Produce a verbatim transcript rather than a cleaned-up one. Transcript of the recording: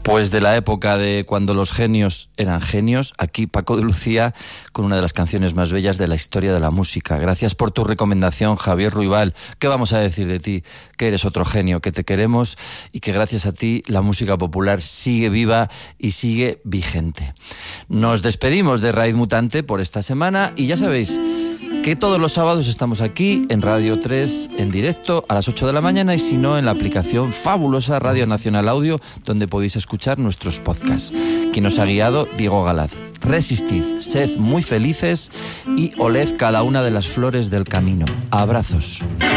Pues de la época de cuando los genios eran genios, aquí Paco de Lucía con una de las canciones más bellas de la historia de la música. Gracias por tu recomendación, Javier Ruibal. ¿Qué vamos a decir de ti? Que eres otro genio, que te queremos y que gracias a ti la música popular sigue viva y sigue vigente. Nos despedimos de Raíz Mutante por esta semana y ya sabéis que todos los sábados estamos aquí en Radio tres en directo a las ocho de la mañana y si no en la aplicación fabulosa Radio Nacional Audio donde podéis escuchar nuestros podcasts. Quien nos ha guiado, Diego Galaz. Resistid, sed muy felices y oled cada una de las flores del camino. Abrazos.